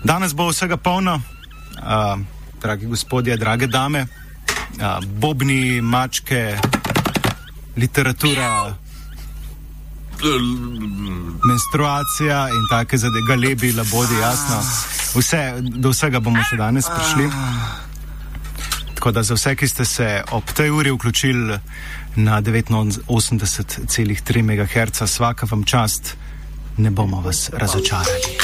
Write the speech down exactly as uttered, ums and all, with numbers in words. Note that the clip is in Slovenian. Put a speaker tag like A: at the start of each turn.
A: Danes bo vsega polno, uh, dragi gospodje, drage dame, uh, bobni, mačke, literatura, menstruacija in take zadeve, galebi, labodi, jasno. Vse, do vsega bomo še danes prišli. Tako da za vse, ki ste se ob tej uri vključili na devetinosemdeset celih tri megaherca, svaka vam čast, ne bomo vas razočarali.